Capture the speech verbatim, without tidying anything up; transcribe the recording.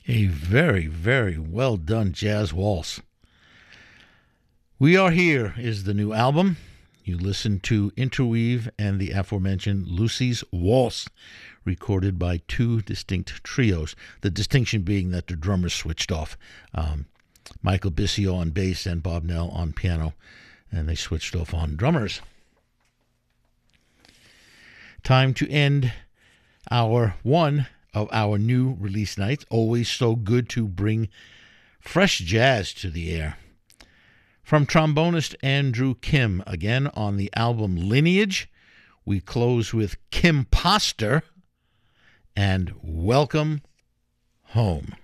A very, very well done jazz waltz. We Are Here is the new album. You listen to Interweave and the aforementioned Lucy's Waltz, recorded by two distinct trios, the distinction being that the drummers switched off. Um, Michael Bissio on bass and Bob Nell on piano, and they switched off on drummers. Time to end our one of our new release nights. Always so good to bring fresh jazz to the air. From trombonist Andrew Kim, again on the album Lineage, we close with Kim Poster and Welcome Home.